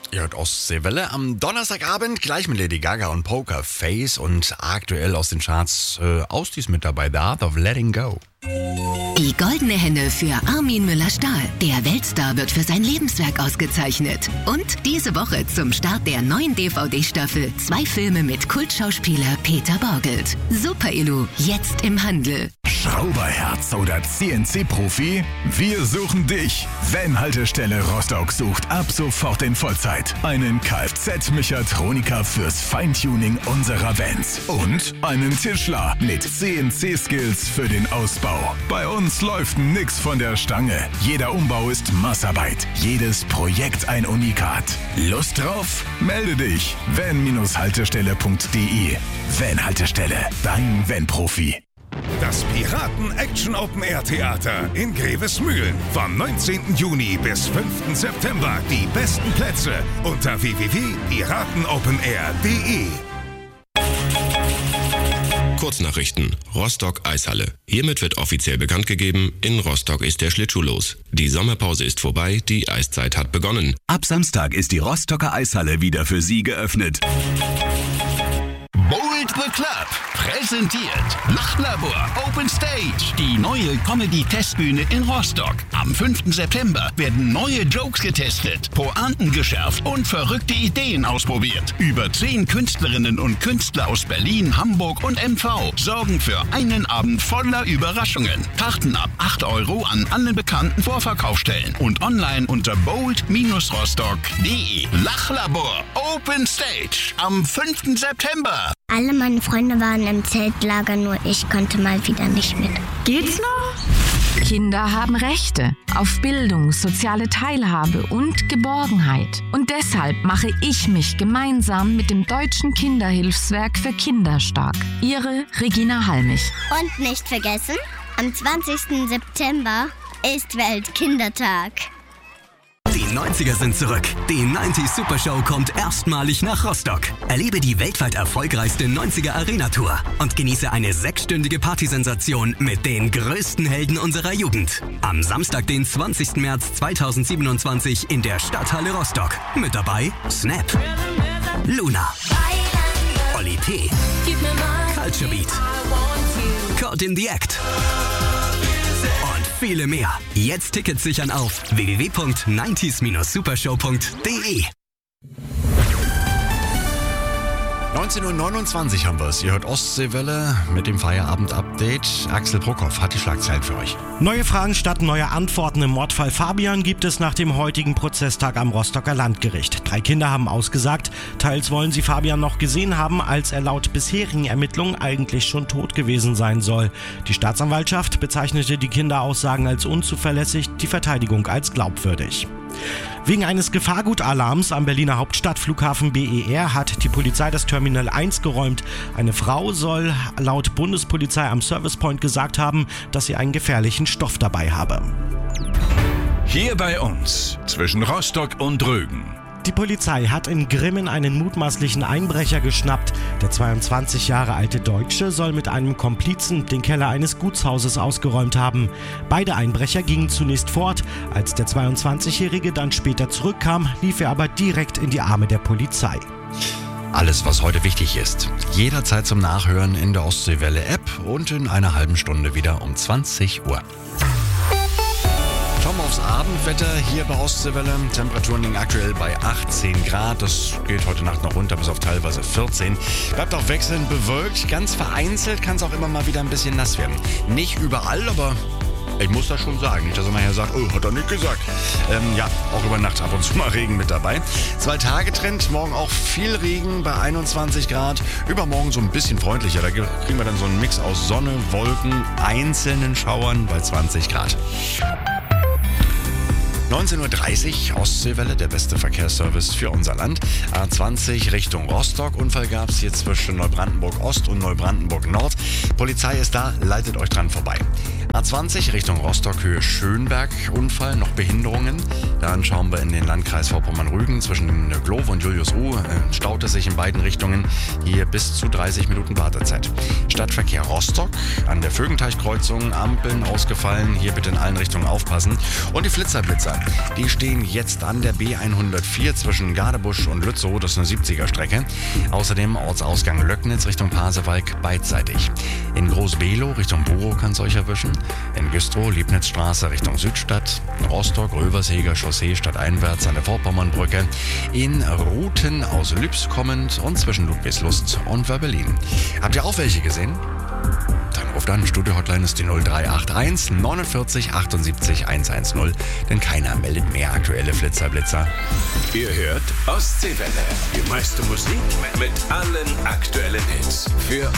Ihr hört Ostseewelle am Donnerstagabend gleich mit Lady Gaga und Poker Face und aktuell aus den Charts Austis mit dabei, The Art of Letting Go. Die Goldene Henne für Armin Müller-Stahl. Der Weltstar wird für sein Lebenswerk ausgezeichnet. Und diese Woche zum Start der neuen DVD-Staffel 2 Filme mit Kultschauspieler Peter Borgelt. Super Illu, jetzt im Handel. Schrauberherz oder CNC-Profi? Wir suchen dich. Van-Haltestelle Rostock sucht ab sofort in Vollzeit einen Kfz-Mechatroniker fürs Feintuning unserer Vans und einen Tischler mit CNC-Skills für den Ausbau. Bei uns läuft nix von der Stange. Jeder Umbau ist Maßarbeit. Jedes Projekt ein Unikat. Lust drauf? Melde dich. van-haltestelle.de. Van-Haltestelle, dein Van-Profi. Das Piraten-Action-Open-Air-Theater in Grevesmühlen. Vom 19. Juni bis 5. September. Die besten Plätze unter www.piratenopenair.de. Kurznachrichten. Rostock Eishalle. Hiermit wird offiziell bekannt gegeben, in Rostock ist der Schlittschuh los. Die Sommerpause ist vorbei, die Eiszeit hat begonnen. Ab Samstag ist die Rostocker Eishalle wieder für Sie geöffnet. Bold the Club präsentiert Lachlabor Open Stage, die neue Comedy-Testbühne in Rostock. Am 5. September werden neue Jokes getestet, Pointen geschärft und verrückte Ideen ausprobiert. Über 10 Künstlerinnen und Künstler aus Berlin, Hamburg und MV sorgen für einen Abend voller Überraschungen. Karten ab 8 € an allen bekannten Vorverkaufsstellen und online unter bold-rostock.de. Lachlabor Open Stage am 5. September. Alle meine Freunde waren im Zeltlager, nur ich konnte mal wieder nicht mit. Geht's noch? Kinder haben Rechte auf Bildung, soziale Teilhabe und Geborgenheit. Und deshalb mache ich mich gemeinsam mit dem Deutschen Kinderhilfswerk für Kinder stark. Ihre Regina Halmich. Und nicht vergessen, am 20. September ist Weltkindertag. Die 90er sind zurück. Die 90s Super Show kommt erstmalig nach Rostock. Erlebe die weltweit erfolgreichste 90er Arena Tour und genieße eine 6-stündige Partysensation mit den größten Helden unserer Jugend. Am Samstag, den 20. März 2027 in der Stadthalle Rostock. Mit dabei Snap, Luna, Oli P, Culture Beat, Caught in the Act und viele mehr. Jetzt Tickets sichern auf www.90s-supershow.de. 19:29 Uhr haben wir es. Ihr hört Ostseewelle mit dem Feierabend-Update. Axel Bruckhoff hat die Schlagzeilen für euch. Neue Fragen statt neuer Antworten im Mordfall Fabian gibt es nach dem heutigen Prozesstag am Rostocker Landgericht. 3 Kinder haben ausgesagt. Teils wollen sie Fabian noch gesehen haben, als er laut bisherigen Ermittlungen eigentlich schon tot gewesen sein soll. Die Staatsanwaltschaft bezeichnete die Kinderaussagen als unzuverlässig, die Verteidigung als glaubwürdig. Wegen eines Gefahrgutalarms am Berliner Hauptstadtflughafen BER hat die Polizei das Terminal 1 geräumt. Eine Frau soll laut Bundespolizei am Service Point gesagt haben, dass sie einen gefährlichen Stoff dabei habe. Hier bei uns, zwischen Rostock und Rügen. Die Polizei hat in Grimmen einen mutmaßlichen Einbrecher geschnappt. Der 22 Jahre alte Deutsche soll mit einem Komplizen den Keller eines Gutshauses ausgeräumt haben. Beide Einbrecher gingen zunächst fort. Als der 22-Jährige dann später zurückkam, lief er aber direkt in die Arme der Polizei. Alles, was heute wichtig ist, jederzeit zum Nachhören in der Ostseewelle-App und in einer halben Stunde wieder um 20 Uhr. Schauen wir aufs Abendwetter hier bei Ostseewelle. Temperaturen liegen aktuell bei 18 Grad. Das geht heute Nacht noch runter bis auf teilweise 14. Bleibt auch wechselnd bewölkt. Ganz vereinzelt kann es auch immer mal wieder ein bisschen nass werden. Nicht überall, aber ich muss das schon sagen. Nicht, dass er nachher sagt, oh, hat er nicht gesagt. Ja, auch über Nacht ab und zu mal Regen mit dabei. 2-Tage-Trend, morgen auch viel Regen bei 21 Grad. Übermorgen so ein bisschen freundlicher. Da kriegen wir dann so einen Mix aus Sonne, Wolken, einzelnen Schauern bei 20 Grad. 19:30 Uhr, Ostseewelle, der beste Verkehrsservice für unser Land. A20 Richtung Rostock. Unfall gab es hier zwischen Neubrandenburg Ost und Neubrandenburg Nord. Polizei ist da, leitet euch dran vorbei. A20 Richtung Rostock, Höhe Schönberg, Unfall, noch Behinderungen. Dann schauen wir in den Landkreis Vorpommern-Rügen. Zwischen Glow und Julius U staut es sich in beiden Richtungen. Hier bis zu 30 Minuten Wartezeit. Stadtverkehr Rostock, an der Vögenteichkreuzung, Ampeln ausgefallen. Hier bitte in allen Richtungen aufpassen. Und die Blitzerblitzer. Die stehen jetzt an der B104 zwischen Gadebusch und Lützow. Das ist eine 70er-Strecke. Außerdem Ortsausgang Löcknitz Richtung Pasewalk beidseitig. In Groß-Below Richtung Burow kann es euch erwischen. In Güstrow Liebnitzstraße Richtung Südstadt. Rostock Röversheger Chaussee stadteinwärts an der Vorpommernbrücke. In Ruthen aus Lübs kommend und zwischen Ludwigslust und Wörbelin. Habt ihr auch welche gesehen? Dann ruft an, Studio-Hotline ist die 0381 49 78 110, denn keiner meldet mehr aktuelle Flitzer-Blitzer. Ihr hört Ostseewelle, die meiste Musik mit allen aktuellen Hits. Für